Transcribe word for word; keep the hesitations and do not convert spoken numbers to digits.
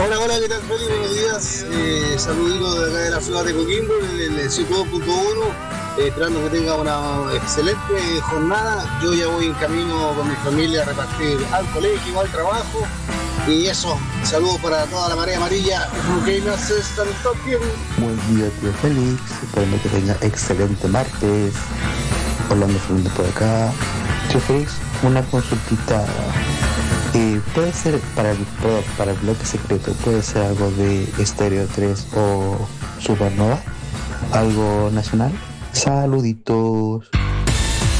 Hola, hola, ¿qué tal, Feli? Buenos días. Eh, saludito de acá de la ciudad de Coquimbo, en el ciento dos punto uno. Eh, esperando que tenga una excelente jornada. Yo ya voy en camino con mi familia a repartir al colegio, al trabajo. Y eso, saludos para toda la marea amarilla. Gamers están bien. Buen día, tío Félix. Esperando que tenga excelente martes. Hablando Fernando por acá. Tío Félix, una consultita. Eh, puede ser para el, para el bloque secreto, puede ser algo de Estéreo tres o Supernova, algo nacional. Saluditos.